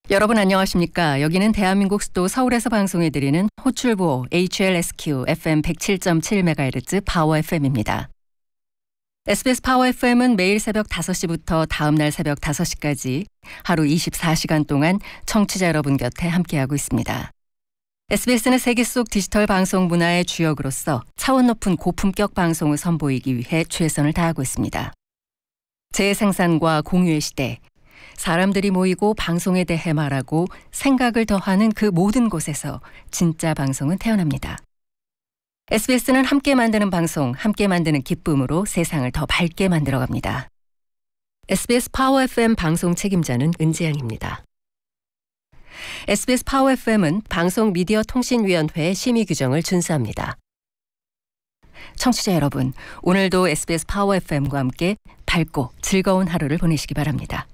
여러분 안녕하십니까? 여기는 대한민국 수도 서울에서 방송해드리는 호출보 HLSQ FM 107.7MHz 파워 FM입니다. SBS 파워 FM은 매일 새벽 5시부터 다음날 새벽 5시까지 하루 24시간 동안 청취자 여러분 곁에 함께하고 있습니다. SBS는 세계 속 디지털 방송 문화의 주역으로서 차원 높은 고품격 방송을 선보이기 위해 최선을 다하고 있습니다. 재생산과 공유의 시대, 사람들이 모이고 방송에 대해 말하고 생각을 더하는 그 모든 곳에서 진짜 방송은 태어납니다. SBS는 함께 만드는 방송, 함께 만드는 기쁨으로 세상을 더 밝게 만들어갑니다. SBS 파워 FM 방송 책임자는 은지양입니다. SBS 파워 FM은 방송미디어통신위원회의 심의 규정을 준수합니다. 청취자 여러분, 오늘도 SBS 파워 FM과 함께 밝고 즐거운 하루를 보내시기 바랍니다.